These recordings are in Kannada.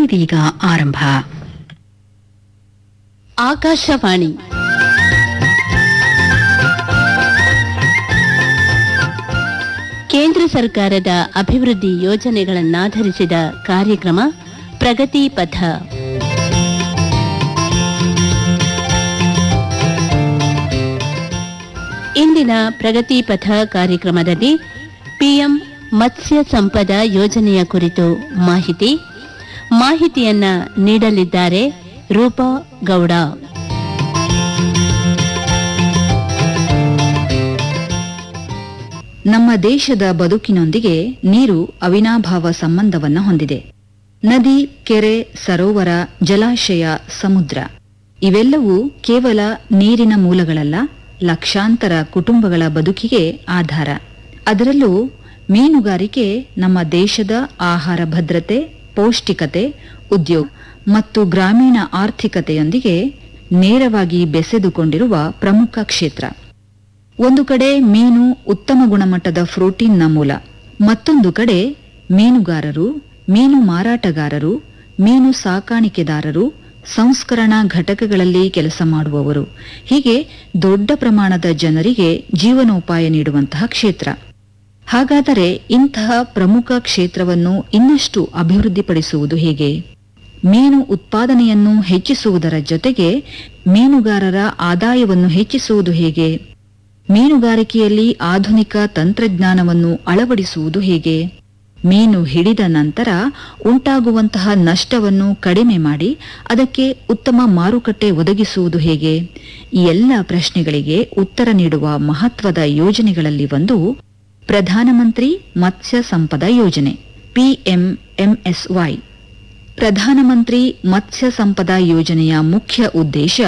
ಇದೀಗ ಆರಂಭ. ಆಕಾಶವಾಣಿ ಕೇಂದ್ರ ಸರ್ಕಾರದ ಅಭಿವೃದ್ಧಿ ಯೋಜನೆಗಳನ್ನಾಧರಿಸಿದ ಕಾರ್ಯಕ್ರಮ ಪ್ರಗತಿ ಪಥ. ಇಂದಿನ ಪ್ರಗತಿ ಪಥ ಕಾರ್ಯಕ್ರಮದಲ್ಲಿ ಪಿಎಂ ಮತ್ಸ್ಯ ಸಂಪದ ಯೋಜನೆಯ ಕುರಿತು ಮಾಹಿತಿಯನ್ನ ನೀಡಲಿದ್ದಾರೆ ರೂಪಾ ಗೌಡ. ನಮ್ಮ ದೇಶದ ಬದುಕಿನೊಂದಿಗೆ ನೀರು ಅವಿನಾಭಾವ ಸಂಬಂಧವನ್ನು ಹೊಂದಿದೆ. ನದಿ, ಕೆರೆ, ಸರೋವರ, ಜಲಾಶಯ, ಸಮುದ್ರ ಇವೆಲ್ಲವೂ ಕೇವಲ ನೀರಿನ ಮೂಲಗಳಲ್ಲ, ಲಕ್ಷಾಂತರ ಕುಟುಂಬಗಳ ಬದುಕಿಗೆ ಆಧಾರ. ಅದರಲ್ಲೂ ಮೀನುಗಾರಿಕೆ ನಮ್ಮ ದೇಶದ ಆಹಾರ ಭದ್ರತೆ, ಪೌಷ್ಟಿಕತೆ, ಉದ್ಯೋಗ ಮತ್ತು ಗ್ರಾಮೀಣ ಆರ್ಥಿಕತೆಯೊಂದಿಗೆ ನೇರವಾಗಿ ಬೆಸೆದುಕೊಂಡಿರುವ ಪ್ರಮುಖ ಕ್ಷೇತ್ರ. ಒಂದು ಕಡೆ ಮೀನು ಉತ್ತಮ ಗುಣಮಟ್ಟದ ಪ್ರೋಟೀನ್ನ ಮೂಲ, ಮತ್ತೊಂದು ಕಡೆ ಮೀನುಗಾರರು, ಮೀನು ಮಾರಾಟಗಾರರು, ಮೀನು ಸಾಕಾಣಿಕೆದಾರರು, ಸಂಸ್ಕರಣಾ ಘಟಕಗಳಲ್ಲಿ ಕೆಲಸ ಮಾಡುವವರು, ಹೀಗೆ ದೊಡ್ಡ ಪ್ರಮಾಣದ ಜನರಿಗೆ ಜೀವನೋಪಾಯ ನೀಡುವಂತಹ ಕ್ಷೇತ್ರ. ಹಾಗಾದರೆ ಇಂತಹ ಪ್ರಮುಖ ಕ್ಷೇತ್ರವನ್ನು ಇನ್ನಷ್ಟು ಅಭಿವೃದ್ಧಿಪಡಿಸುವುದು ಹೇಗೆ? ಮೀನು ಉತ್ಪಾದನೆಯನ್ನು ಹೆಚ್ಚಿಸುವುದರ ಜೊತೆಗೆ ಮೀನುಗಾರರ ಆದಾಯವನ್ನು ಹೆಚ್ಚಿಸುವುದು ಹೇಗೆ? ಮೀನುಗಾರಿಕೆಯಲ್ಲಿ ಆಧುನಿಕ ತಂತ್ರಜ್ಞಾನವನ್ನು ಅಳವಡಿಸುವುದು ಹೇಗೆ? ಮೀನು ಹಿಡಿದ ನಂತರ ಉಂಟಾಗುವಂತಹ ನಷ್ಟವನ್ನು ಕಡಿಮೆ ಮಾಡಿ ಅದಕ್ಕೆ ಉತ್ತಮ ಮಾರುಕಟ್ಟೆ ಒದಗಿಸುವುದು ಹೇಗೆ? ಈ ಎಲ್ಲ ಪ್ರಶ್ನೆಗಳಿಗೆ ಉತ್ತರ ನೀಡುವ ಮಹತ್ವದ ಯೋಜನೆಗಳಲ್ಲಿ ಒಂದು ಪ್ರಧಾನಮಂತ್ರಿ ಮತ್ಸ್ಯ ಸಂಪದ ಯೋಜನೆ, PMMSY. ಪ್ರಧಾನಮಂತ್ರಿ ಮತ್ಸ್ಯ ಸಂಪದ ಯೋಜನೆಯ ಮುಖ್ಯ ಉದ್ದೇಶ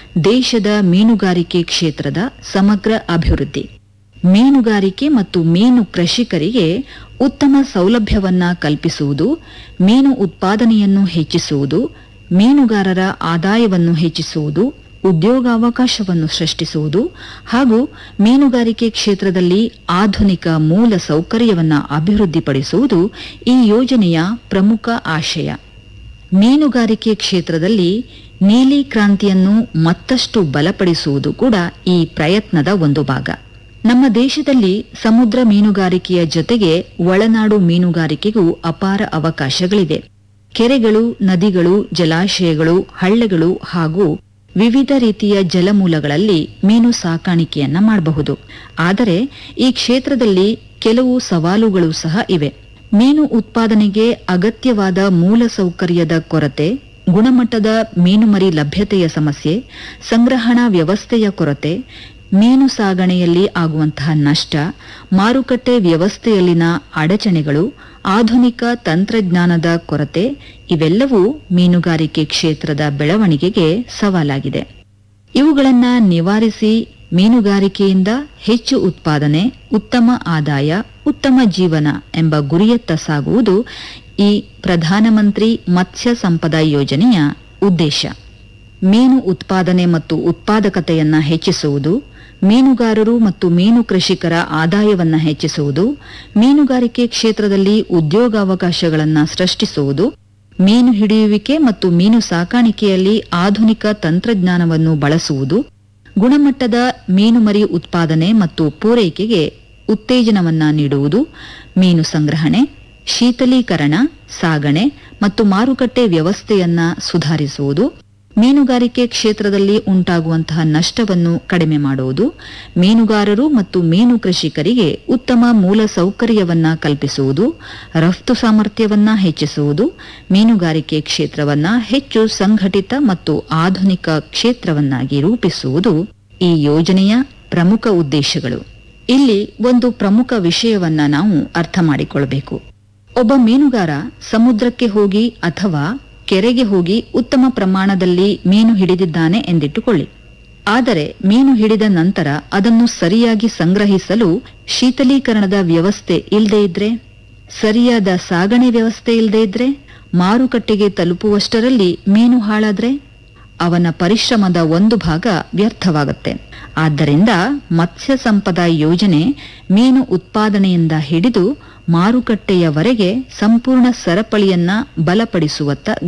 ದೇಶದ ಮೀನುಗಾರಿಕೆ ಕ್ಷೇತ್ರದ ಸಮಗ್ರ ಅಭಿವೃದ್ಧಿ. ಮೀನುಗಾರಿಕೆ ಮತ್ತು ಮೀನು ಕೃಷಿಕರಿಗೆ ಉತ್ತಮ ಸೌಲಭ್ಯವನ್ನ ಕಲ್ಪಿಸುವುದು, ಮೀನು ಉತ್ಪಾದನೆಯನ್ನು ಹೆಚ್ಚಿಸುವುದು, ಮೀನುಗಾರರ ಆದಾಯವನ್ನು ಹೆಚ್ಚಿಸುವುದು, ಉದ್ಯೋಗಾವಕಾಶವನ್ನು ಸೃಷ್ಟಿಸುವುದು ಹಾಗೂ ಮೀನುಗಾರಿಕೆ ಕ್ಷೇತ್ರದಲ್ಲಿ ಆಧುನಿಕ ಮೂಲ ಸೌಕರ್ಯವನ್ನು ಅಭಿವೃದ್ಧಿಪಡಿಸುವುದು ಈ ಯೋಜನೆಯ ಪ್ರಮುಖ ಆಶಯ. ಮೀನುಗಾರಿಕೆ ಕ್ಷೇತ್ರದಲ್ಲಿ ನೀಲಿ ಕ್ರಾಂತಿಯನ್ನು ಮತ್ತಷ್ಟು ಬಲಪಡಿಸುವುದು ಕೂಡ ಈ ಪ್ರಯತ್ನದ ಒಂದು ಭಾಗ. ನಮ್ಮ ದೇಶದಲ್ಲಿ ಸಮುದ್ರ ಮೀನುಗಾರಿಕೆಯ ಜೊತೆಗೆ ಒಳನಾಡು ಮೀನುಗಾರಿಕೆಗೂ ಅಪಾರ ಅವಕಾಶಗಳಿದೆ. ಕೆರೆಗಳು, ನದಿಗಳು, ಜಲಾಶಯಗಳು, ಹಳ್ಳಗಳು ಹಾಗೂ ವಿವಿಧ ರೀತಿಯ ಜಲಮೂಲಗಳಲ್ಲಿ ಮೀನು ಸಾಕಾಣಿಕೆಯನ್ನ ಮಾಡಬಹುದು. ಆದರೆ ಈ ಕ್ಷೇತ್ರದಲ್ಲಿ ಕೆಲವು ಸವಾಲುಗಳು ಸಹ ಇವೆ. ಮೀನು ಉತ್ಪಾದನೆಗೆ ಅಗತ್ಯವಾದ ಮೂಲ ಸೌಕರ್ಯದ ಕೊರತೆ, ಗುಣಮಟ್ಟದ ಮೀನುಮರಿ ಲಭ್ಯತೆಯ ಸಮಸ್ಯೆ, ಸಂಗ್ರಹಣಾ ವ್ಯವಸ್ಥೆಯ ಕೊರತೆ, ಮೀನು ಸಾಗಣೆಯಲ್ಲಿ ಆಗುವಂತಹ ನಷ್ಟ, ಮಾರುಕಟ್ಟೆ ವ್ಯವಸ್ಥೆಯಲ್ಲಿನ ಅಡಚಣೆಗಳು, ಆಧುನಿಕ ತಂತ್ರಜ್ಞಾನದ ಕೊರತೆ ಇವೆಲ್ಲವೂ ಮೀನುಗಾರಿಕೆ ಕ್ಷೇತ್ರದ ಬೆಳವಣಿಗೆಗೆ ಸವಾಲಾಗಿದೆ. ಇವುಗಳನ್ನ ನಿವಾರಿಸಿ ಮೀನುಗಾರಿಕೆಯಿಂದ ಹೆಚ್ಚು ಉತ್ಪಾದನೆ, ಉತ್ತಮ ಆದಾಯ, ಉತ್ತಮ ಜೀವನ ಎಂಬ ಗುರಿಯತ್ತ ಸಾಗುವುದು ಈ ಪ್ರಧಾನಮಂತ್ರಿ ಮತ್ಸ್ಯ ಸಂಪದ ಯೋಜನೆಯ ಉದ್ದೇಶ. ಮೀನು ಉತ್ಪಾದನೆ ಮತ್ತು ಉತ್ಪಾದಕತೆಯನ್ನ ಹೆಚ್ಚಿಸುವುದು, ಮೀನುಗಾರರು ಮತ್ತು ಮೀನು ಕೃಷಿಕರ ಆದಾಯವನ್ನ ಹೆಚ್ಚಿಸುವುದು, ಮೀನುಗಾರಿಕೆ ಕ್ಷೇತ್ರದಲ್ಲಿ ಉದ್ಯೋಗಾವಕಾಶಗಳನ್ನು ಸೃಷ್ಟಿಸುವುದು, ಮೀನು ಹಿಡಿಯುವಿಕೆ ಮತ್ತು ಮೀನು ಸಾಕಾಣಿಕೆಯಲ್ಲಿ ಆಧುನಿಕ ತಂತ್ರಜ್ಞಾನವನ್ನು ಬಳಸುವುದು, ಗುಣಮಟ್ಟದ ಮೀನುಮರಿ ಉತ್ಪಾದನೆ ಮತ್ತು ಪೂರೈಕೆಗೆ ಉತ್ತೇಜನವನ್ನ ನೀಡುವುದು, ಮೀನು ಸಂಗ್ರಹಣೆ, ಶೀತಲೀಕರಣ, ಸಾಗಣೆ ಮತ್ತು ಮಾರುಕಟ್ಟೆ ವ್ಯವಸ್ಥೆಯನ್ನ ಸುಧಾರಿಸುವುದು, ಮೀನುಗಾರಿಕೆ ಕ್ಷೇತ್ರದಲ್ಲಿ ಉಂಟಾಗುವಂತಹ ನಷ್ಟವನ್ನು ಕಡಿಮೆ ಮಾಡುವುದು, ಮೀನುಗಾರರು ಮತ್ತು ಮೀನು ಕೃಷಿಕರಿಗೆ ಉತ್ತಮ ಮೂಲ ಸೌಕರ್ಯವನ್ನ ಕಲ್ಪಿಸುವುದು, ರಫ್ತು ಸಾಮರ್ಥ್ಯವನ್ನ ಹೆಚ್ಚಿಸುವುದು, ಮೀನುಗಾರಿಕೆ ಕ್ಷೇತ್ರವನ್ನ ಹೆಚ್ಚು ಸಂಘಟಿತ ಮತ್ತು ಆಧುನಿಕ ಕ್ಷೇತ್ರವನ್ನಾಗಿ ರೂಪಿಸುವುದು ಈ ಯೋಜನೆಯ ಪ್ರಮುಖ ಉದ್ದೇಶಗಳು. ಇಲ್ಲಿ ಒಂದು ಪ್ರಮುಖ ವಿಷಯವನ್ನ ನಾವು ಅರ್ಥ ಮಾಡಿಕೊಳ್ಳಬೇಕು. ಒಬ್ಬ ಮೀನುಗಾರ ಸಮುದ್ರಕ್ಕೆ ಹೋಗಿ ಅಥವಾ ಕೆರೆಗೆ ಹೋಗಿ ಉತ್ತಮ ಪ್ರಮಾಣದಲ್ಲಿ ಮೀನು ಹಿಡಿದಿದ್ದಾನೆ ಎಂದಿಟ್ಟುಕೊಳ್ಳಿ. ಆದರೆ ಮೀನು ಹಿಡಿದ ನಂತರ ಅದನ್ನು ಸರಿಯಾಗಿ ಸಂಗ್ರಹಿಸಲು ಶೀತಲೀಕರಣದ ವ್ಯವಸ್ಥೆ ಇಲ್ಲದೇ ಇದ್ರೆ, ಸರಿಯಾದ ಸಾಗಣೆ ವ್ಯವಸ್ಥೆ ಇಲ್ಲದೇ ಇದ್ರೆ, ಮಾರುಕಟ್ಟೆಗೆ ತಲುಪುವಷ್ಟರಲ್ಲಿ ಮೀನು ಹಾಳಾದ್ರೆ ಅವನ ಪರಿಶ್ರಮದ ಒಂದು ಭಾಗ ವ್ಯರ್ಥವಾಗುತ್ತೆ. ಆದ್ದರಿಂದ ಮತ್ಸ್ಯ ಸಂಪದ ಯೋಜನೆ ಮೀನು ಉತ್ಪಾದನೆಯಿಂದ ಹಿಡಿದು ಮಾರುಕಟ್ಟೆಯವರೆಗೆ ಸಂಪೂರ್ಣ ಸರಪಳಿಯನ್ನ ಬಲಪಡಿಸುವತ್ತ